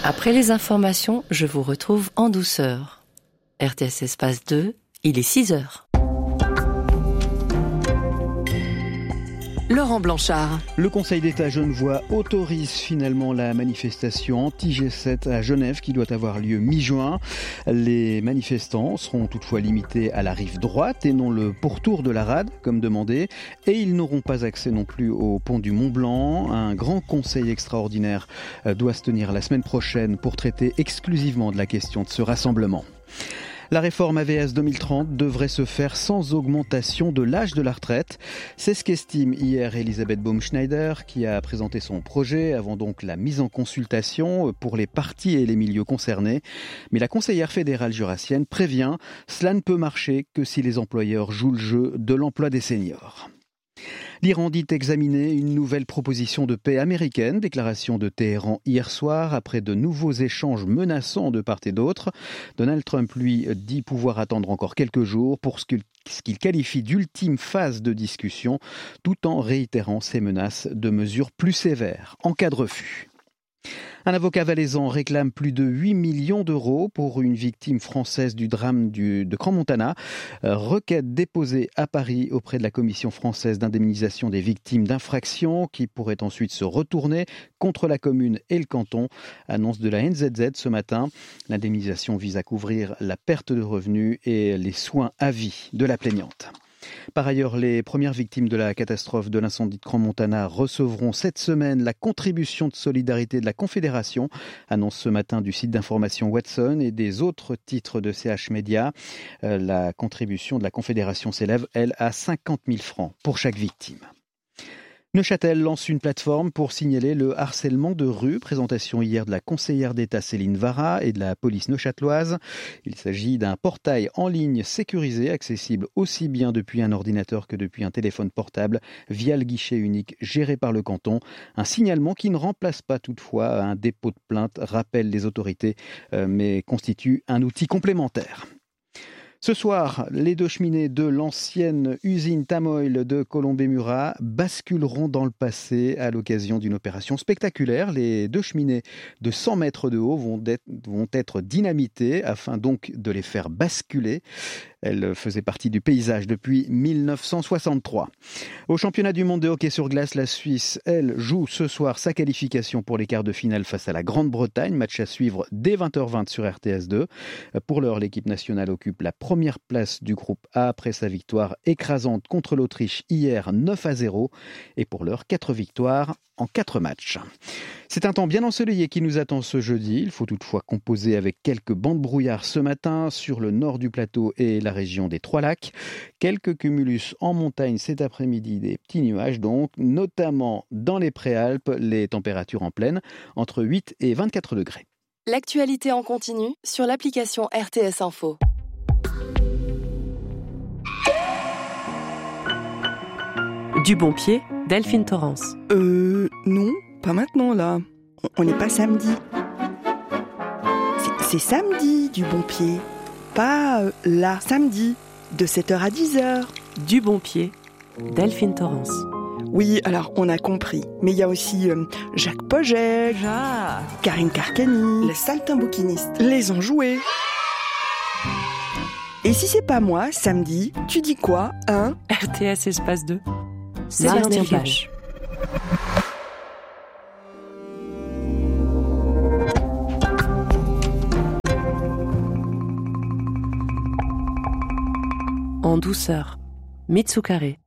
Après les informations, je vous retrouve en douceur. RTS Espace 2, il est 6h. Laurent Blanchard. Le Conseil d'État genevois autorise finalement la manifestation anti-G7 à Genève qui doit avoir lieu mi-juin. Les manifestants seront toutefois limités à la rive droite et non le pourtour de la rade comme demandé. Et ils n'auront pas accès non plus au pont du Mont-Blanc. Un grand conseil extraordinaire doit se tenir la semaine prochaine pour traiter exclusivement de la question de ce rassemblement. La réforme AVS 2030 devrait se faire sans augmentation de l'âge de la retraite. C'est ce qu'estime hier Elisabeth Baumschneider qui a présenté son projet avant donc la mise en consultation pour les partis et les milieux concernés. Mais la conseillère fédérale jurassienne prévient, cela ne peut marcher que si les employeurs jouent le jeu de l'emploi des seniors. L'Iran dit examiner une nouvelle proposition de paix américaine, déclaration de Téhéran hier soir, après de nouveaux échanges menaçants de part et d'autre. Donald Trump, lui, dit pouvoir attendre encore quelques jours pour ce qu'il qualifie d'ultime phase de discussion, tout en réitérant ses menaces de mesures plus sévères en cas de refus. Un avocat valaisan réclame plus de 8 millions d'euros pour une victime française du drame de Crans-Montana. Requête déposée à Paris auprès de la Commission française d'indemnisation des victimes d'infractions qui pourrait ensuite se retourner contre la commune et le canton. Annonce de la NZZ ce matin. L'indemnisation vise à couvrir la perte de revenus et les soins à vie de la plaignante. Par ailleurs, les premières victimes de la catastrophe de l'incendie de Crans-Montana recevront cette semaine la contribution de solidarité de la Confédération, annonce ce matin du site d'information Watson et des autres titres de CH Média. La contribution de la Confédération s'élève, elle, à 50 000 francs pour chaque victime. Neuchâtel lance une plateforme pour signaler le harcèlement de rue. Présentation hier de la conseillère d'État Céline Vara et de la police neuchâteloise. Il s'agit d'un portail en ligne sécurisé, accessible aussi bien depuis un ordinateur que depuis un téléphone portable via le guichet unique géré par le canton. Un signalement qui ne remplace pas toutefois un dépôt de plainte, rappellent les autorités, mais constitue un outil complémentaire. Ce soir, les deux cheminées de l'ancienne usine Tamoil de Colombey-Murat basculeront dans le passé à l'occasion d'une opération spectaculaire. Les deux cheminées de 100 mètres de haut vont être dynamitées afin donc de les faire basculer. Elles faisaient partie du paysage depuis 1963. Au championnat du monde de hockey sur glace, la Suisse, elle, joue ce soir sa qualification pour les quarts de finale face à la Grande-Bretagne. Match à suivre dès 20h20 sur RTS2. Pour l'heure, l'équipe nationale occupe la première place du groupe A après sa victoire écrasante contre l'Autriche hier 9-0. Et pour l'heure, 4 victoires en 4 matchs. C'est un temps bien ensoleillé qui nous attend ce jeudi. Il faut toutefois composer avec quelques bancs de brouillard ce matin sur le nord du plateau et la région des Trois-Lacs. Quelques cumulus en montagne cet après-midi, des petits nuages donc, notamment dans les Préalpes, les températures en pleine, entre 8 et 24 degrés. L'actualité en continu sur l'application RTS Info. Du bon pied, Delphine Torrance. Non, pas maintenant là. On n'est pas samedi. C'est samedi du bon pied. Pas là, samedi, de 7h à 10h. Du bon pied, Delphine Torrance. Oui, alors on a compris. Mais il y a aussi Jacques Pogel, Karine Carcani, les saltimbanquinistes, les enjoués. Et si c'est pas moi, samedi, tu dis quoi, hein? RTS Espace 2. Sébastien Vache. En douceur, Mitsukare.